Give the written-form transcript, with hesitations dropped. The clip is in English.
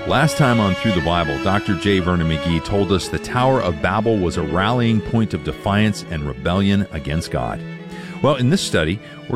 Last time on Through the Bible, Dr. J. Vernon McGee told us the Tower of Babel was a rallying point of defiance and rebellion against God. Well, in this study, we're